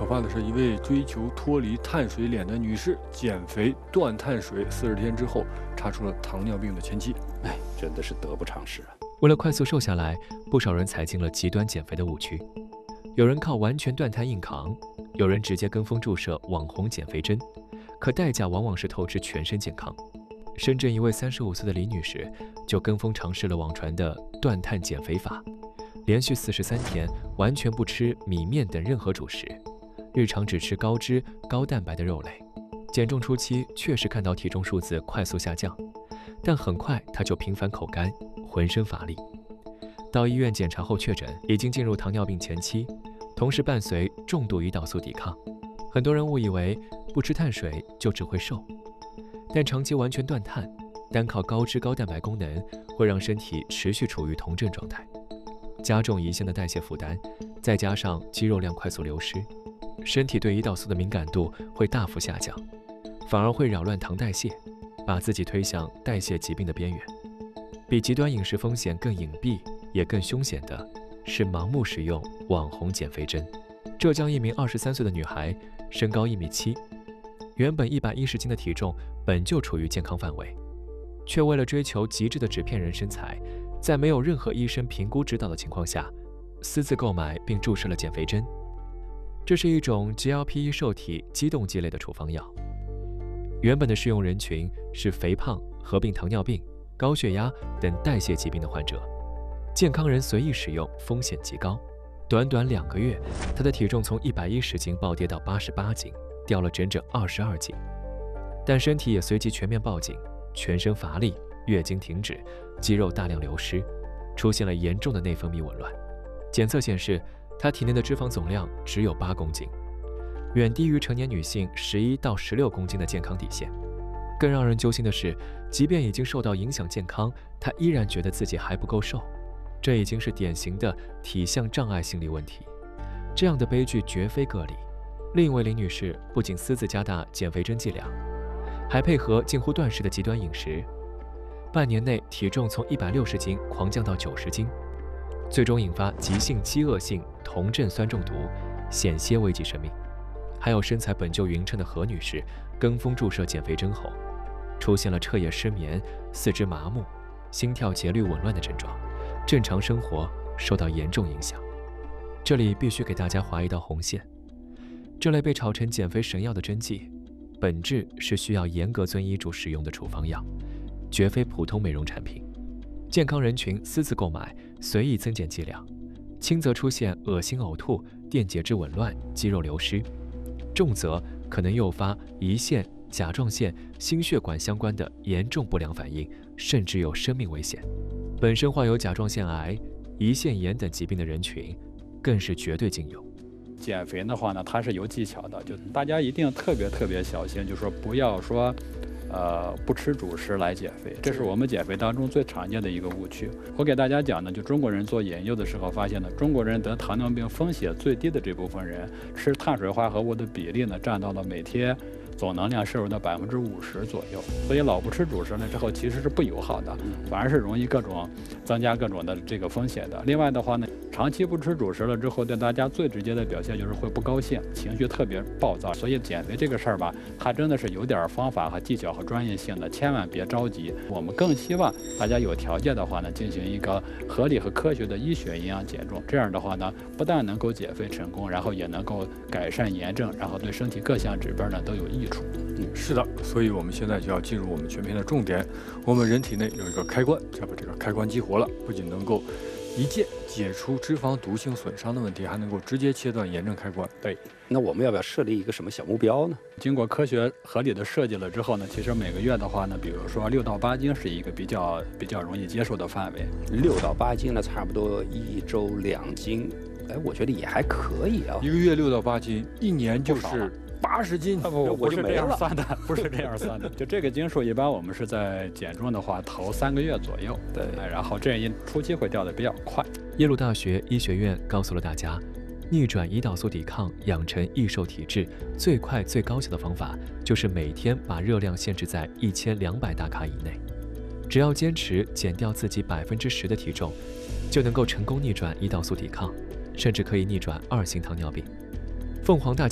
可怕的是，一位追求脱离碳水脸的女士减肥断碳水，40天之后查出了糖尿病的前期。 真的是得不偿失啊！ 为了快速瘦下来，不少人踩进了极端减肥的误区。有人靠完全断碳硬扛，有人直接跟风注射网红减肥针，可代价往往是透支全身健康。深圳一位35岁的李女士就跟风尝试了网传的断碳减肥法，连续43天完全不吃米面等任何主食，日常只吃高脂高蛋白的肉类。减重初期确实看到体重数字快速下降，但很快她就频繁口干，浑身乏力。到医院检查后确诊已经进入糖尿病前期，同时伴随重度胰岛素抵抗。很多人误以为不吃碳水就只会瘦，但长期完全断碳，单靠高脂高蛋白功能会让身体持续处于酮症状态，加重胰腺的代谢负担，再加上肌肉量快速流失，身体对胰岛素的敏感度会大幅下降，反而会扰乱糖代谢，把自己推向代谢疾病的边缘。比极端饮食风险更隐蔽也更凶险的是盲目使用网红减肥针。浙江一名23岁的女孩，身高1.7米，原本110斤的体重本就处于健康范围，却为了追求极致的纸片人身材，在没有任何医生评估指导的情况下，私自购买并注射了减肥针。这是一种 GLP-1 受体激动剂类的处方药，原本的适用人群是肥胖、合并糖尿病、高血压等代谢疾病的患者，健康人随意使用风险极高。短短2个月，她的体重从110斤暴跌到88斤，掉了整整22斤。但身体也随即全面报警，全身乏力、月经停止、肌肉大量流失，出现了严重的内分泌紊乱。检测显示，她体内的脂肪总量只有8公斤，远低于成年女性11到16公斤的健康底线。更让人揪心的是，即便已经受到影响健康，她依然觉得自己还不够瘦，这已经是典型的体相障碍心理问题。这样的悲剧绝非个例。另一位林女士不仅私自加大减肥针剂量，还配合近乎断食的极端饮食，半年内体重从160斤狂降到90斤，最终引发急性饥饿性酮症酸中毒，险些危及生命。还有身材本就匀称的何女士，跟风注射减肥针后，出现了彻夜失眠、四肢麻木、心跳节律紊乱的症状，正常生活受到严重影响。这里必须给大家划一道红线，这类被炒成减肥神药的针剂，本质是需要严格遵医嘱使用的处方药，绝非普通美容产品。健康人群私自购买，随意增减剂量，轻则出现恶心呕吐、电解质紊乱、肌肉流失，重则可能诱发胰腺、甲状腺、心血管相关的严重不良反应，甚至有生命危险。本身患有甲状腺癌、胰腺炎等疾病的人群，更是绝对禁用。 减肥的话呢，它是有技巧的，就大家一定特别小心，就说不要说不吃主食来减肥，这是我们减肥当中最常见的一个误区。我给大家讲呢，就中国人做研究的时候发现呢，中国人得糖尿病风险最低的这部分人，吃碳水化合物的比例呢，占到了每天总能量摄入的50%左右。所以老不吃主食了之后，其实是不友好的，反而是容易增加各种的这个风险的。另外的话呢，长期不吃主食了之后，对大家最直接的表现就是会不高兴，情绪特别暴躁。所以减肥这个事儿吧，它真的是有点方法和技巧和专业性的，千万别着急。我们更希望大家有条件的话呢，进行一个合理和科学的医学营养减重。这样的话呢，不但能够减肥成功，然后也能够改善炎症，然后对身体各项指标呢都有益处。 是的，所以我们现在就要进入我们全篇的重点。我们人体内有一个开关，要把这个开关激活了，不仅能够一键解除脂肪毒性损伤的问题，还能够直接切断炎症开关。 对， 那我们要不要设立一个什么小目标呢？ 经过科学合理的设计了之后呢，其实每个月的话呢，比如说6到8斤是一个比较容易接受的范围。 6到8斤呢，差不多1周2斤，我觉得也还可以啊。 一个月6到8斤，一年就是80斤。 不是这样算的，不是这样算的。就这个斤数，一般我们是在减重的话，头3个月左右。 对， 然后这初期会掉的比较快。 耶鲁大学医学院告诉了大家，逆转胰岛素抵抗，养成易瘦体质，最快最高效的方法就是每天把热量限制在1200大卡以内。只要坚持减掉自己10%的体重，就能够成功逆转胰岛素抵抗，甚至可以逆转2型糖尿病。凤凰大